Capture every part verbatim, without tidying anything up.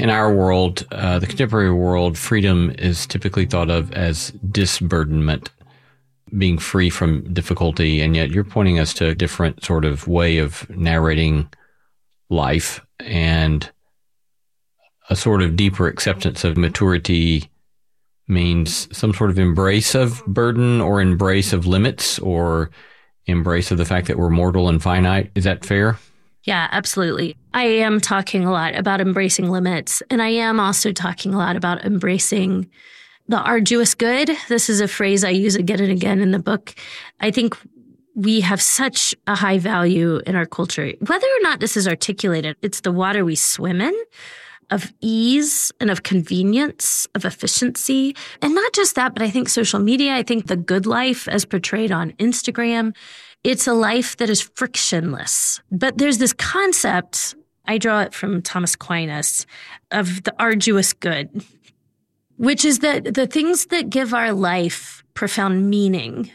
in our world, uh, the contemporary world, freedom is typically thought of as disburdenment, being free from difficulty. And yet you're pointing us to a different sort of way of narrating life and a sort of deeper acceptance of maturity means some sort of embrace of burden or embrace of limits or embrace of the fact that we're mortal and finite. Is that fair? Yeah, absolutely. I am talking a lot about embracing limits, and I am also talking a lot about embracing the arduous good. This is a phrase I use again and again in the book. I think we have such a high value in our culture, whether or not this is articulated. It's the water we swim in, of ease and of convenience, of efficiency. And not just that, but I think social media, I think the good life as portrayed on Instagram, it's a life that is frictionless. But there's this concept, I draw it from Thomas Aquinas, of the arduous good, which is that the things that give our life profound meaning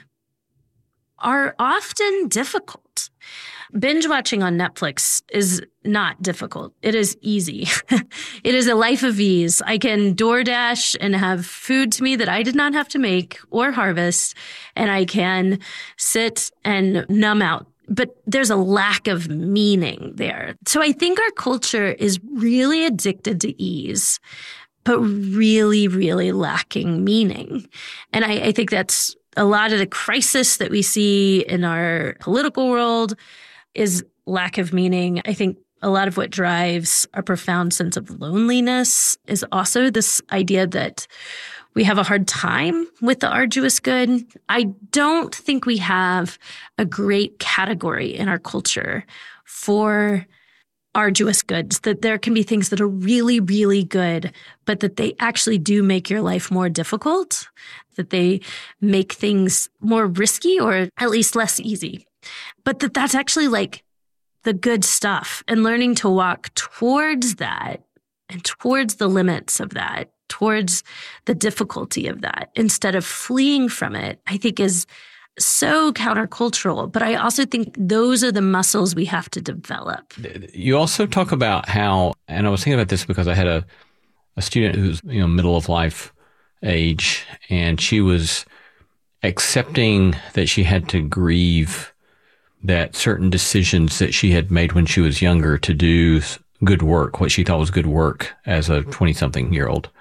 are often difficult. Binge watching on Netflix is not difficult. It is easy. It is a life of ease. I can DoorDash and have food to me that I did not have to make or harvest, and I can sit and numb out. But there's a lack of meaning there. So I think our culture is really addicted to ease, but really, really lacking meaning. And I, I think that's a lot of the crisis that we see in our political world is lack of meaning. I think a lot of what drives a profound sense of loneliness is also this idea that we have a hard time with the arduous good. I don't think we have a great category in our culture for arduous goods, that there can be things that are really, really good, but that they actually do make your life more difficult, that they make things more risky or at least less easy. But that that's actually like the good stuff, and learning to walk towards that and towards the limits of that, towards the difficulty of that, instead of fleeing from it, I think is so countercultural. But I also think those are the muscles we have to develop. You also talk about how, and I was thinking about this because I had a, a student who's, you know, middle of life age, and she was accepting that she had to grieve that certain decisions that she had made when she was younger to do good work, what she thought was good work as a twenty-something-year-old,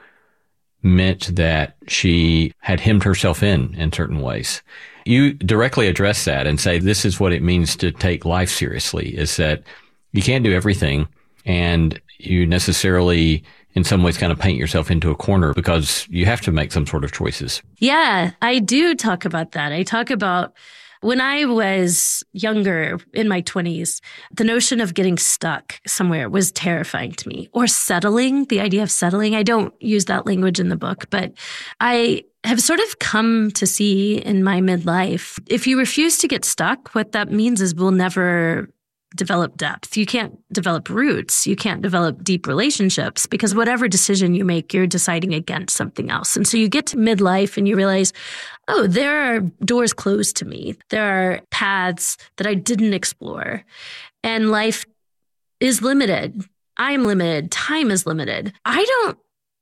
meant that she had hemmed herself in in certain ways. You directly address that and say this is what it means to take life seriously, is that you can't do everything, and you necessarily in some ways kind of paint yourself into a corner because you have to make some sort of choices. Yeah, I do talk about that. I talk about when I was younger, in my twenties, the notion of getting stuck somewhere was terrifying to me. Or settling, the idea of settling. I don't use that language in the book, but I have sort of come to see in my midlife, if you refuse to get stuck, what that means is we'll never develop depth. You can't develop roots. You can't develop deep relationships because whatever decision you make, you're deciding against something else. And so you get to midlife and you realize, oh, there are doors closed to me. There are paths that I didn't explore. And life is limited. I'm limited. Time is limited. I don't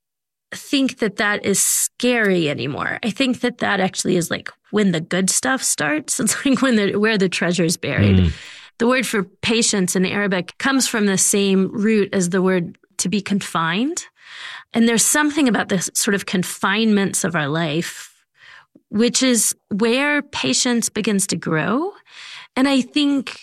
think that that is scary anymore. I think that that actually is like when the good stuff starts. It's like when the, where the treasure is buried. Mm. The word for patience in Arabic comes from the same root as the word to be confined. And there's something about the sort of confinements of our life, which is where patience begins to grow. And I think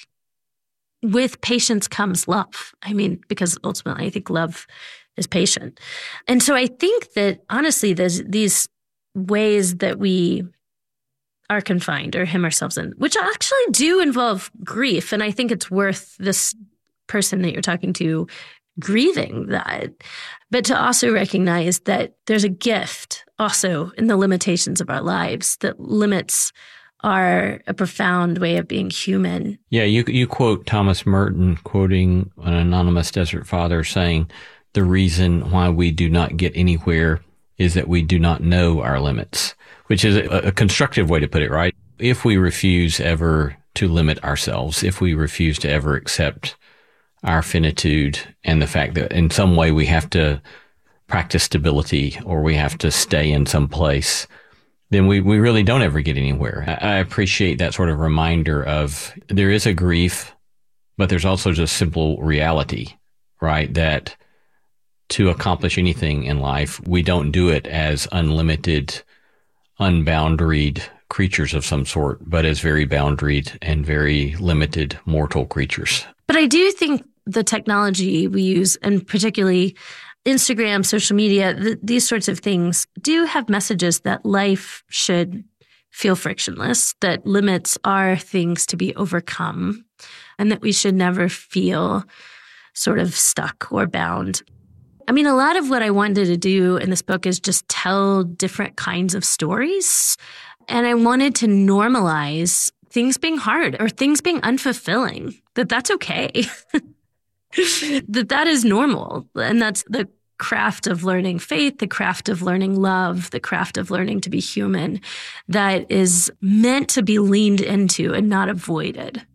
with patience comes love. I mean, because ultimately I think love is patient. And so I think that honestly, there's these ways that we are confined or hem ourselves in, which actually do involve grief. And I think it's worth this person that you're talking to grieving that, but to also recognize that there's a gift also in the limitations of our lives, that limits are a profound way of being human. Yeah, you you quote Thomas Merton, quoting an anonymous desert father, saying, the reason why we do not get anywhere is that we do not know our limits, which is a, a constructive way to put it, right? If we refuse ever to limit ourselves, if we refuse to ever accept our finitude and the fact that in some way we have to practice stability or we have to stay in some place, then we, we really don't ever get anywhere. I, I appreciate that sort of reminder of there is a grief, but there's also just simple reality, right? That to accomplish anything in life, we don't do it as unlimited, unboundaried creatures of some sort, but as very boundaried and very limited mortal creatures. But I do think the technology we use, and particularly Instagram, social media, th- these sorts of things do have messages that life should feel frictionless, that limits are things to be overcome, and that we should never feel sort of stuck or bound. I mean, a lot of what I wanted to do in this book is just tell different kinds of stories. And I wanted to normalize things being hard or things being unfulfilling, that that's okay, that that is normal. And that's the craft of learning faith, the craft of learning love, the craft of learning to be human that is meant to be leaned into and not avoided.